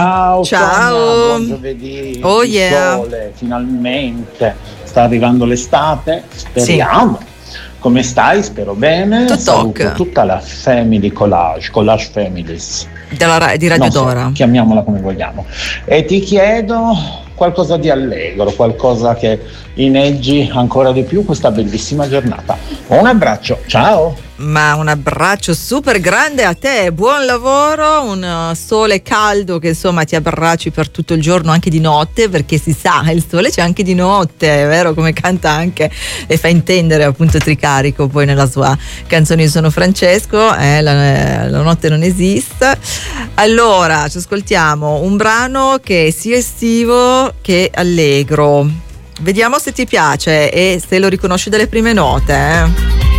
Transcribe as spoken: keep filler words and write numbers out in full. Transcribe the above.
Ciao, Ciao. Sonia, buon giovedì. Oh il yeah. sole, finalmente sta arrivando l'estate, speriamo. Come stai? Spero bene. Tutto Saluto ok. tutta la Family Collage, Collage Families. Della Ra- di Radio Non so, Dora. chiamiamola come vogliamo. E ti chiedo qualcosa di allegro, qualcosa che inneggi ancora di più questa bellissima giornata. Un abbraccio, ciao! Ma un abbraccio super grande a te, buon lavoro, un uh, sole caldo che insomma ti abbracci per tutto il giorno, anche di notte, perché si sa, il sole c'è anche di notte, è vero, come canta anche e fa intendere appunto Tricarico poi nella sua canzone Io sono Francesco, eh, la, la notte non esiste. Allora ci ascoltiamo un brano che è sia estivo che allegro, vediamo se ti piace e se lo riconosci dalle prime note, eh.